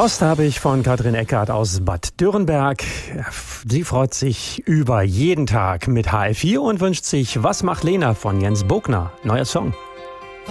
Post habe ich von Katrin Eckert aus Bad Dürrenberg. Sie freut sich über jeden Tag mit HR4 und wünscht sich "Was macht Lena" von Jens Bogner. Neuer Song.